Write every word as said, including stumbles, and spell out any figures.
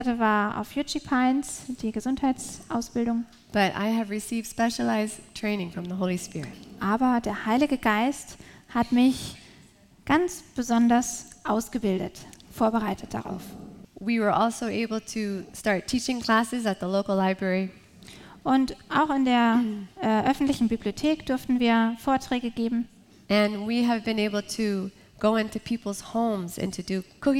war auf U G Pines, die Gesundheitsausbildung. But I have received specialized training from the Holy Spirit. Aber der Heilige Geist hat mich ganz besonders ausgebildet, vorbereitet darauf. We were also able to start teaching classes at the local library. Und auch in der äh, öffentlichen Bibliothek durften wir Vorträge geben. And we have been able to go into people's homes and to do cookie